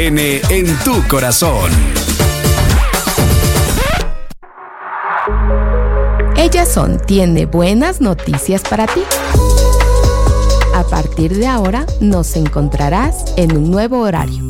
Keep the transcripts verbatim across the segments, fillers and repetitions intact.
N en tu corazón. Ellas son tiene buenas noticias para ti. A partir de ahora nos encontrarás en un nuevo horario.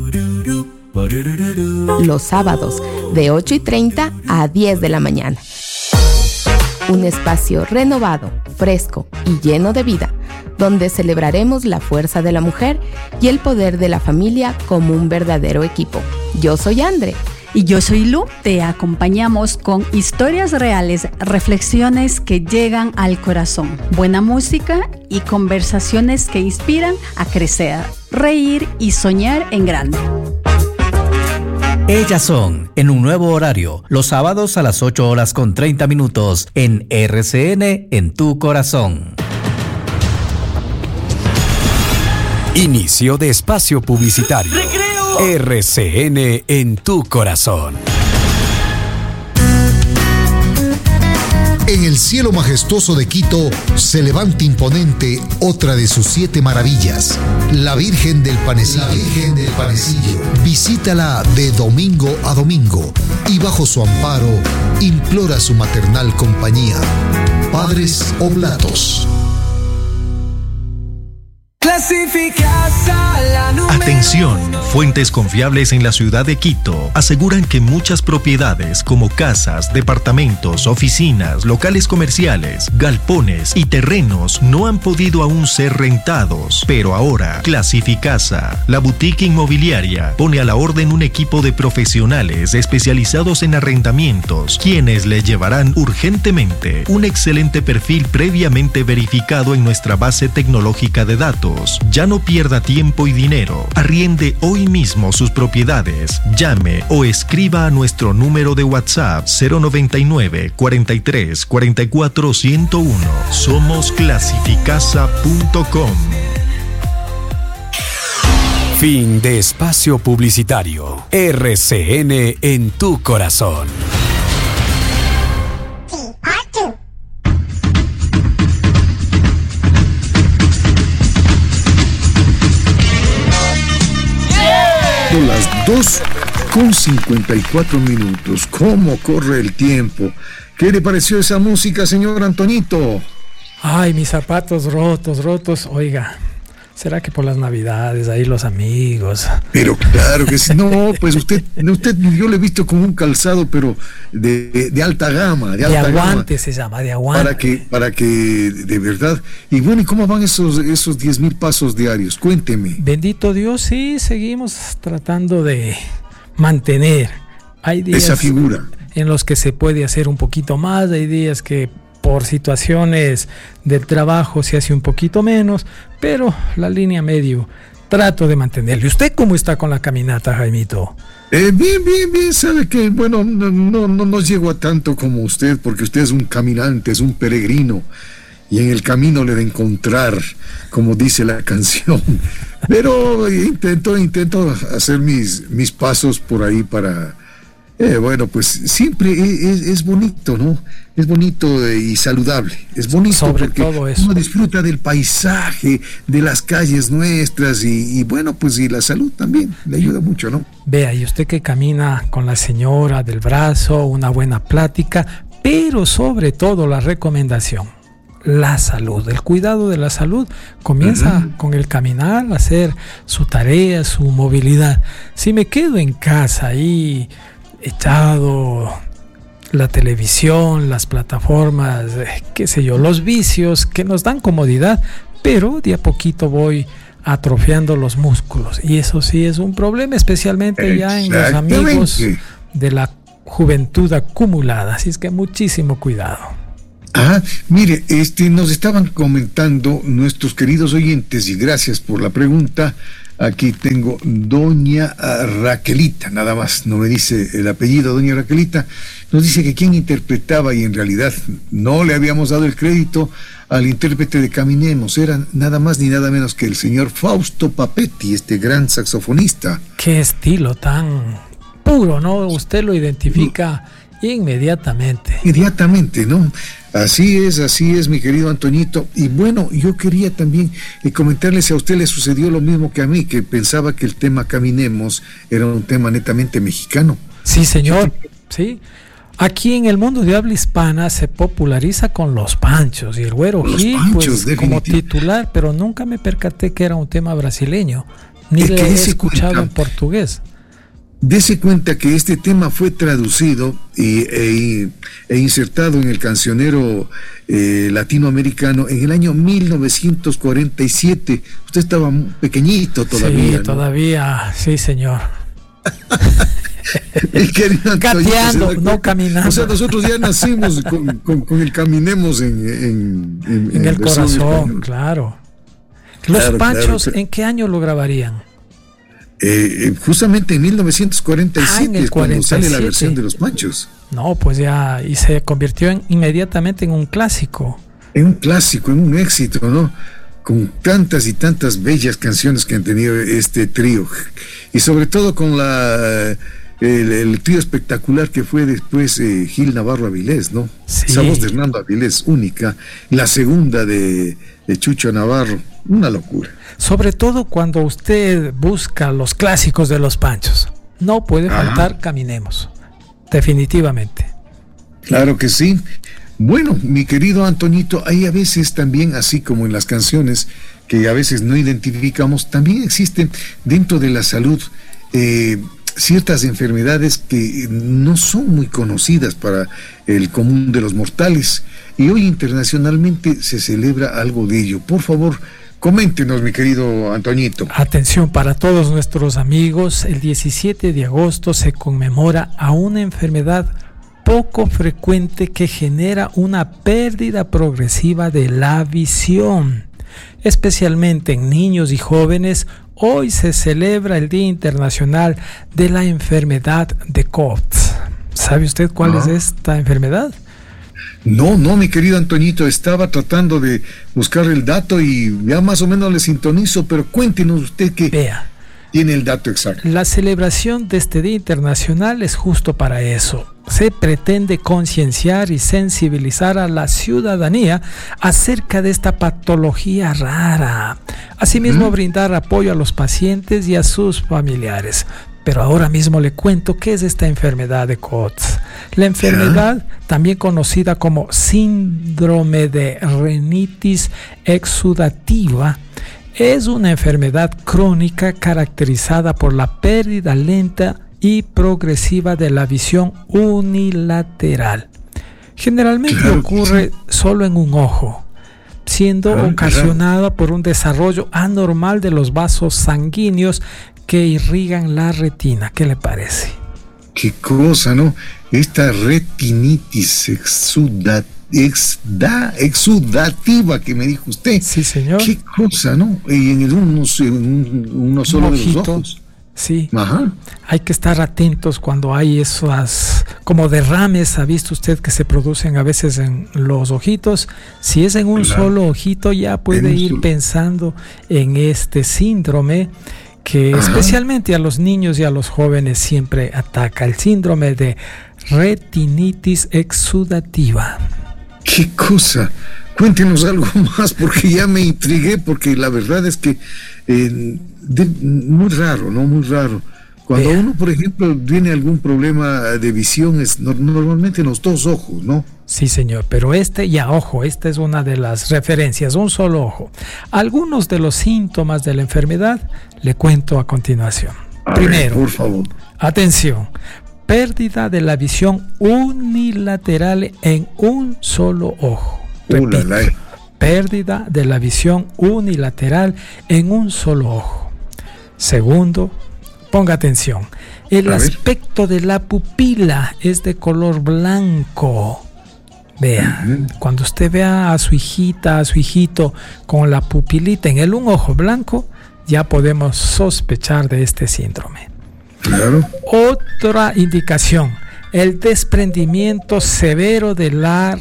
Los sábados de ocho y treinta a diez de la mañana. Un espacio renovado, fresco y lleno de vida, donde celebraremos la fuerza de la mujer y el poder de la familia como un verdadero equipo. Yo soy Andre. Y yo soy Lu. Te acompañamos con historias reales, reflexiones que llegan al corazón, buena música y conversaciones que inspiran a crecer, reír y soñar en grande. Ellas son, en un nuevo horario, los sábados a las ocho horas con treinta minutos, en R C N en tu corazón. Inicio de espacio publicitario. R C N en tu corazón. En el cielo majestuoso de Quito se levanta imponente otra de sus siete maravillas, la Virgen del Panecillo. La Virgen del Panecillo. Visítala de domingo a domingo y bajo su amparo implora su maternal compañía. Padres Oblatos. Atención, fuentes confiables en la ciudad de Quito aseguran que muchas propiedades como casas, departamentos, oficinas, locales comerciales, galpones y terrenos no han podido aún ser rentados. Pero ahora, Clasificasa, la boutique inmobiliaria, pone a la orden un equipo de profesionales especializados en arrendamientos, quienes le llevarán urgentemente un excelente perfil previamente verificado en nuestra base tecnológica de datos. Ya no pierda tiempo y dinero. Arriende hoy mismo sus propiedades. Llame o escriba a nuestro número de WhatsApp cero noventa y nueve, cuarenta y tres, cuarenta y cuatro, ciento uno. Somos clasificasa punto com. Fin de espacio publicitario. R C N en tu corazón. Son las dos con cincuenta y cuatro minutos. ¿Cómo corre el tiempo? ¿Qué le pareció esa música, señor Antonito? Ay, mis zapatos rotos, rotos. Oiga, ¿será que por las navidades, ahí los amigos? Pero claro que sí. No, pues usted, usted yo le he visto con un calzado, pero de, de, de alta gama. De, de alta aguante gama, se llama, de aguante. Para que, para que, de verdad. Y bueno, ¿y cómo van esos, esos diez mil pasos diarios? Cuénteme. Bendito Dios, sí, seguimos tratando de mantener. Hay días esa figura en los que se puede hacer un poquito más, hay días que por situaciones del trabajo se hace un poquito menos, pero la línea medio trato de mantenerlo. ¿Y usted cómo está con la caminata, Jaimito? Eh, bien, bien, bien. Sabe que, bueno, no, no, no, no llego a tanto como usted, porque usted es un caminante, es un peregrino, y en el camino le de encontrar, como dice la canción. Pero intento, intento hacer mis, mis pasos por ahí para... Eh, bueno, pues siempre es, es bonito, ¿no? Es bonito y saludable. Es bonito sobre porque todo eso. Uno disfruta del paisaje, de las calles nuestras y, y bueno, pues y la salud también le ayuda mucho, ¿no? Vea, y usted que camina con la señora del brazo, una buena plática, pero sobre todo la recomendación, la salud, el cuidado de la salud comienza uh-huh. con el caminar, hacer su tarea, su movilidad. Si me quedo en casa ahí echado, la televisión, las plataformas, eh, qué sé yo, los vicios que nos dan comodidad, pero de a poquito voy atrofiando los músculos y eso sí es un problema, especialmente ya en los amigos de la juventud acumulada, así es que muchísimo cuidado. Ah, mire, este, nos estaban comentando nuestros queridos oyentes y gracias por la pregunta. Aquí tengo doña Raquelita, nada más, no me dice el apellido, doña Raquelita, nos dice que quién interpretaba y en realidad no le habíamos dado el crédito al intérprete de Caminemos, era nada más ni nada menos que el señor Fausto Papetti, este gran saxofonista. Qué estilo tan puro, ¿no? Usted lo identifica Inmediatamente. Inmediatamente, ¿no? Así es, así es, mi querido Antoñito. Y bueno, yo quería también eh, comentarles si a usted le sucedió lo mismo que a mí, que pensaba que el tema Caminemos era un tema netamente mexicano. Sí, señor, sí. Aquí en el mundo de habla hispana se populariza con los Panchos y el Güero Gil, pues, como titular, pero nunca me percaté que era un tema brasileño, ni le he escuchado cuenta, en portugués. Dese cuenta que este tema fue traducido y, e, e insertado en el cancionero eh, latinoamericano en el año mil novecientos cuarenta y siete. Usted estaba pequeñito todavía. Sí, ¿no? todavía, sí, señor. Gateando, o sea, no caminando. O sea, nosotros ya nacimos con, con, con el caminemos en, en, en, en, en el corazón, español. Claro. Los claro, Panchos, claro. ¿En qué año lo grabarían? Eh, justamente en mil novecientos cuarenta y siete ah, es cuando sale la versión de los Panchos. No, pues ya, y se convirtió en, inmediatamente en un clásico. En un clásico, en un éxito, ¿no? Con tantas y tantas bellas canciones que han tenido este trío. Y sobre todo con la el, el trío espectacular que fue después eh, Gil Navarro Avilés, ¿no? Sí. Esa voz de Hernando Avilés, única. La segunda de, de Chucho Navarro, una locura. Sobre todo cuando usted busca los clásicos de los Panchos. No puede Ajá. faltar Caminemos. Definitivamente. Claro que sí. Bueno, mi querido Antoñito, hay a veces también, así como en las canciones que a veces no identificamos, también existen dentro de la salud eh, ciertas enfermedades que no son muy conocidas para el común de los mortales. Y hoy internacionalmente se celebra algo de ello. Por favor, coméntenos, mi querido Antoñito. Atención para todos nuestros amigos, el diecisiete de agosto se conmemora a una enfermedad poco frecuente que genera una pérdida progresiva de la visión, especialmente en niños y jóvenes. Hoy se celebra el Día Internacional de la Enfermedad de Coats. ¿Sabe usted cuál ah. es esta enfermedad? No, no, mi querido Antoñito, estaba tratando de buscar el dato y ya más o menos le sintonizo, pero cuéntenos usted que Vea. tiene el dato exacto. La celebración de este Día Internacional es justo para eso. Se pretende concienciar y sensibilizar a la ciudadanía acerca de esta patología rara. Asimismo, ¿Mm? brindar apoyo a los pacientes y a sus familiares. Pero ahora mismo le cuento qué es esta enfermedad de Coats. La enfermedad, ¿Ya? también conocida como síndrome de rinitis exudativa, es una enfermedad crónica caracterizada por la pérdida lenta y progresiva de la visión unilateral. Generalmente claro, ocurre sí. solo en un ojo, siendo ah, ocasionada claro. por un desarrollo anormal de los vasos sanguíneos que irrigan la retina. ¿Qué le parece? Qué cosa, ¿no? Esta retinitis exudativa. Exda, exudativa que me dijo usted. Sí, señor. Qué cosa, ¿no? Y en el uno, un, uno solo un de los ojos. Sí. Ajá. Hay que estar atentos cuando hay esas como derrames, ha visto usted que se producen a veces en los ojitos. Si es en un claro. solo ojito, ya puede ir solo. pensando en este síndrome que Ajá. especialmente a los niños y a los jóvenes siempre ataca, el síndrome de retinitis exudativa. ¿Qué cosa? Cuéntenos algo más, porque ya me intrigué, porque la verdad es que eh, de, muy raro, ¿no? Muy raro. Cuando Vea. uno, por ejemplo, tiene algún problema de visión, es no, normalmente en los dos ojos, ¿no? Sí, señor, pero este, ya ojo, esta es una de las referencias, un solo ojo. Algunos de los síntomas de la enfermedad le cuento a continuación. A Primero, ver, por favor. Atención. Pérdida de la visión unilateral en un solo ojo. Repito, pérdida de la visión unilateral en un solo ojo. Segundo, ponga atención, el aspecto de la pupila es de color blanco. Vea, uh-huh. cuando usted vea a su hijita, a su hijito con la pupilita en el un ojo blanco, ya podemos sospechar de este síndrome. Claro. Otra indicación, el desprendimiento severo de la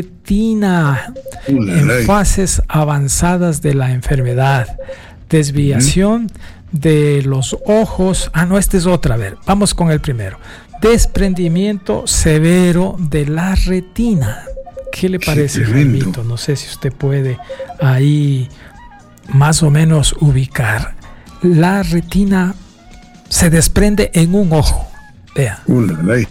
retina uh, en fases avanzadas de la enfermedad, desviación uh-huh. de los ojos. Ah, no, este es otra. A ver, vamos con el primero. Desprendimiento severo de la retina. ¿Qué le parece, Jaimito? No sé si usted puede ahí más o menos ubicar. La retina se desprende en un ojo. Vea. Ulala.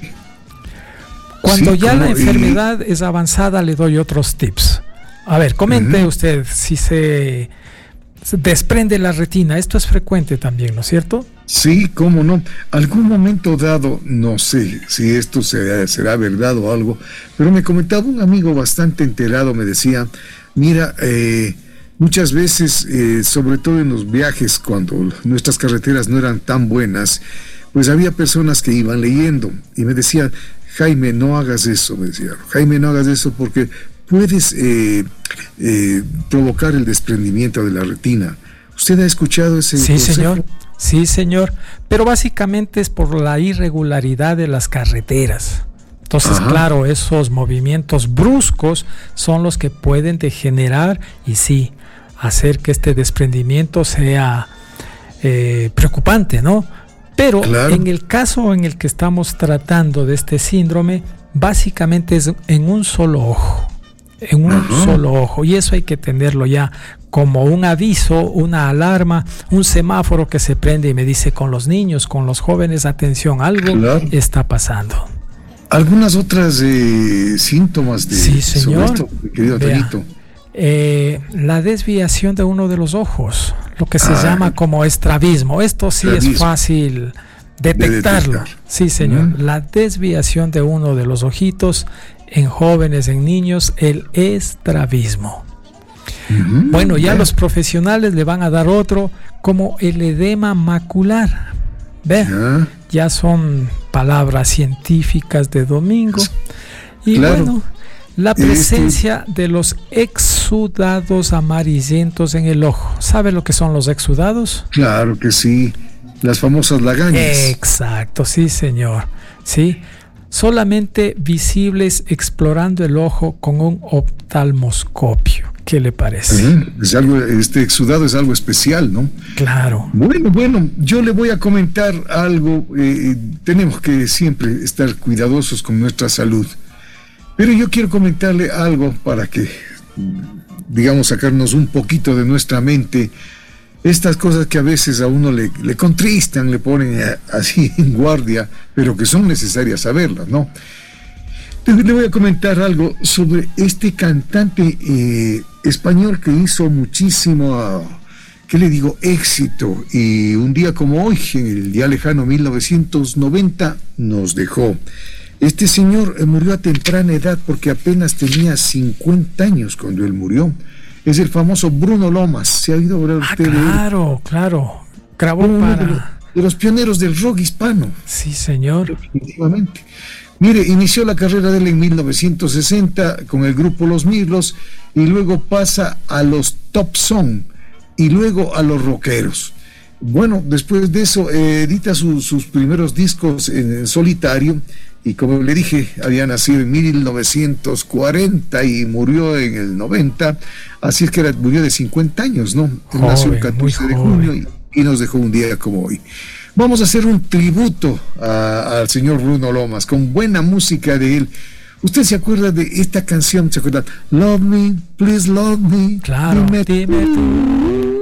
Cuando sí, ya la y... enfermedad es avanzada, le doy otros tips. A ver, comente uh-huh. usted si se, se desprende la retina. Esto es frecuente también, ¿no es cierto? Sí, cómo no. Algún momento dado, no sé si esto será, será verdad o algo, pero me comentaba un amigo bastante enterado, me decía, mira, eh, muchas veces, eh, sobre todo en los viajes, cuando nuestras carreteras no eran tan buenas, pues había personas que iban leyendo y me decían, Jaime, no hagas eso, me decía, Jaime, no hagas eso porque puedes eh, eh, provocar el desprendimiento de la retina. ¿Usted ha escuchado ese Sí, consejo? señor. Sí, señor, pero básicamente es por la irregularidad de las carreteras. Entonces, Ajá. claro, esos movimientos bruscos son los que pueden degenerar y sí, hacer que este desprendimiento sea eh, preocupante, ¿no? Pero claro. en el caso en el que estamos tratando de este síndrome, básicamente es en un solo ojo, en un Ajá. solo ojo, y eso hay que tenerlo ya como un aviso, una alarma, un semáforo que se prende y me dice con los niños, con los jóvenes, atención, algo claro. está pasando. ¿Algunas otras eh, síntomas de sí, señor. esto, querido Toñito? Eh, la desviación de uno de los ojos, lo que se ah, llama como estrabismo. Esto sí estrabismo. es fácil detectarlo. De detectar. Sí, señor. Mm. La desviación de uno de los ojitos en jóvenes, en niños, el estrabismo. Uh-huh. Bueno, ya yeah. los profesionales le van a dar otro como el edema macular. Ve, yeah. ya son palabras científicas de domingo. Y claro. bueno, la presencia este... de los exudados amarillentos en el ojo. ¿Sabe lo que son los exudados? Claro que sí, las famosas lagañas. Exacto, sí, señor. Sí, solamente visibles explorando el ojo con un oftalmoscopio. ¿Qué le parece? Uh-huh. Es algo, este exudado es algo especial, ¿no? Claro. Bueno, bueno, yo le voy a comentar algo. Eh, tenemos que siempre estar cuidadosos con nuestra salud. Pero yo quiero comentarle algo para que, digamos, sacarnos un poquito de nuestra mente estas cosas que a veces a uno le, le contristan, le ponen a, así en guardia, pero que son necesarias saberlas, ¿no? Le voy a comentar algo sobre este cantante eh, español que hizo muchísimo, ¿qué le digo?, éxito. Y un día como hoy, en el día lejano mil novecientos noventa, nos dejó. Este señor eh, murió a temprana edad porque apenas tenía cincuenta años cuando él murió. Es el famoso Bruno Lomas. ¿Se ha oído hablar usted ah, de él? Claro, claro. Grabó Uno para... de los, de los pioneros del rock hispano. Sí, señor. Definitivamente. Mire, inició la carrera de él en mil novecientos sesenta con el grupo Los Mirlos y luego pasa a los Top Song y luego a los rockeros. Bueno, después de eso eh, edita su, sus primeros discos en, en solitario y como le dije, había nacido en mil novecientos cuarenta y murió en el noventa, así es que era, murió de cincuenta años, ¿no? Joven, nació el catorce de junio y, y nos dejó un día como hoy. Vamos a hacer un tributo a, al señor Bruno Lomas con buena música de él. ¿Usted se acuerda de esta canción? ¿Se acuerda? Love me, please love me. Claro, dime, dime tú.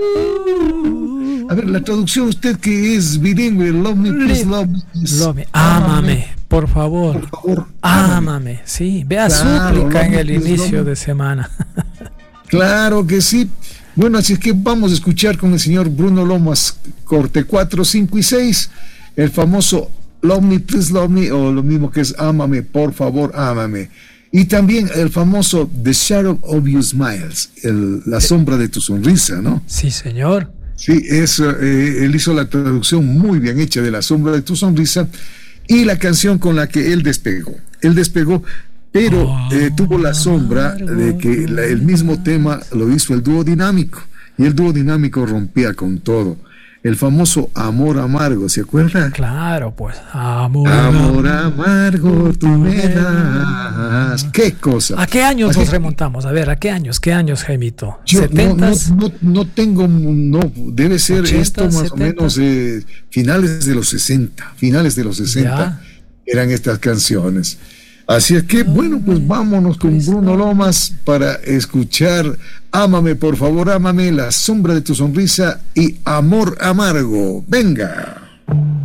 A ver, la traducción, usted que es bilingüe, love me, please love me. Love me. Ámame, por favor. Por favor, ámame. ámame. Sí, vea claro, súplica en el me, inicio de semana. Claro que sí. Bueno, así es que vamos a escuchar con el señor Bruno Lomas, corte cuatro, cinco y seis, el famoso Love Me, Please Love Me, o lo mismo que es Ámame, por favor, ámame. Y también el famoso The Shadow of Your Smiles, el, la sombra de tu sonrisa, ¿no? Sí, señor. Sí, eso, eh, él hizo la traducción muy bien hecha de La sombra de tu sonrisa y la canción con la que él despegó. Él despegó... Pero oh, eh, tuvo la sombra de que la, el mismo tema lo hizo el dúo dinámico, y el dúo dinámico rompía con todo. el famoso Amor Amargo, ¿se acuerda? Claro, pues, amor, amor amargo tú me das. ¿Qué cosa? ¿A qué años Así, nos remontamos? A ver, ¿a qué años? ¿Qué años, Jaimito? Yo no, no, ¿setentas? no, no tengo, no, debe ser ochentas, esto más setentas. o menos eh, finales de los sesenta, finales de los sesenta Ya. eran estas canciones. Así es que, bueno, pues vámonos con Bruno Lomas para escuchar Ámame, por favor, ámame, La sombra de tu sonrisa y Amor Amargo. Venga.